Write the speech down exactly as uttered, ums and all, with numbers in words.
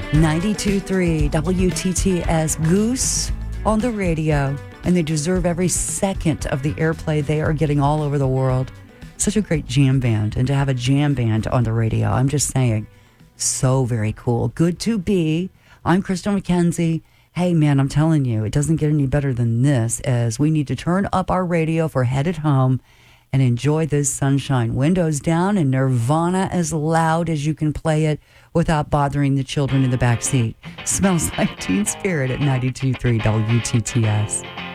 ninety-two point three W T T S, Goose on the radio, and they deserve every second of the airplay they are getting all over the world. Such a great jam band, and to have a jam band on the radio, I'm just saying, so very cool. Good to be. I'm Crystal McKenzie. Hey, man, I'm telling you, it doesn't get any better than this, as we need to turn up our radio for Headed Home and enjoy this sunshine. Windows down and Nirvana as loud as you can play it without bothering the children in the back seat. Smells like Teen Spirit at ninety-two point three W T T S.